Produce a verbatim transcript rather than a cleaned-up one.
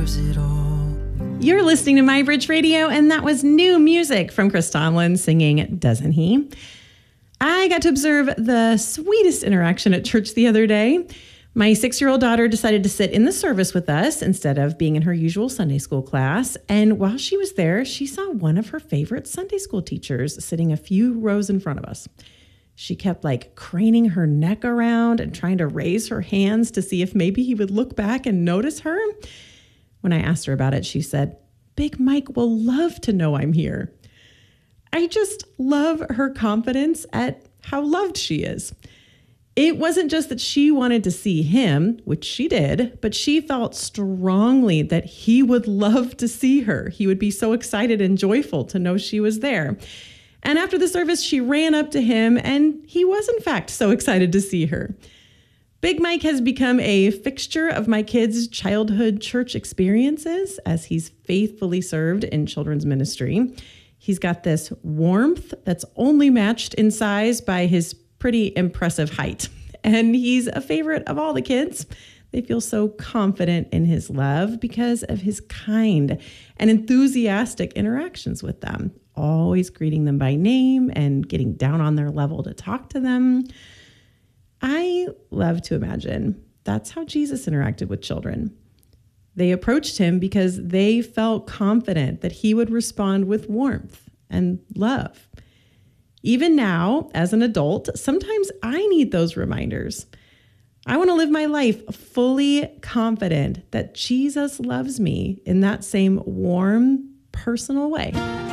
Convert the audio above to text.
deserves it all. You're listening to My Bridge Radio, and that was new music from Chris Tomlin singing Doesn't He? I got to observe the sweetest interaction at church the other day. My six-year-old daughter decided to sit in the service with us instead of being in her usual Sunday school class. And while she was there, she saw one of her favorite Sunday school teachers sitting a few rows in front of us. She kept like craning her neck around and trying to raise her hands to see if maybe he would look back and notice her. When I asked her about it, she said, "Big Mike will love to know I'm here." I just love her confidence at how loved she is. It wasn't just that she wanted to see him, which she did, but she felt strongly that he would love to see her. He would be so excited and joyful to know she was there. And after the service, she ran up to him, and he was, in fact, so excited to see her. Big Mike has become a fixture of my kids' childhood church experiences as he's faithfully served in children's ministry. He's got this warmth that's only matched in size by his pretty impressive height. And he's a favorite of all the kids. They feel so confident in his love because of his kind and enthusiastic interactions with them, always greeting them by name and getting down on their level to talk to them. I love to imagine that's how Jesus interacted with children. They approached him because they felt confident that he would respond with warmth and love. Even now, as an adult, sometimes I need those reminders. I want to live my life fully confident that Jesus loves me in that same warm, personal way.